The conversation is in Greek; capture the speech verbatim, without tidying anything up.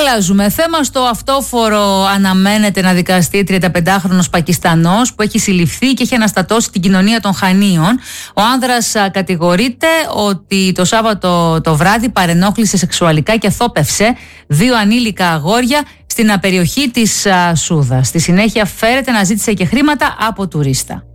αλλάζουμε θέμα. Στο αυτόφορο αναμένεται να δικαστεί τριανταπεντάχρονος Πακιστανός που έχει συλληφθεί και έχει αναστατώσει την κοινωνία των Χανίων. Ο άνδρας κατηγορείται ότι το Σάββατο το βράδυ παρενόχλησε σεξουαλικά και θόπευσε δύο ανήλικα αγόρια στην περιοχή της Σούδας. Στη συνέχεια φέρεται να ζήτησε και χρήματα από τουρίστα.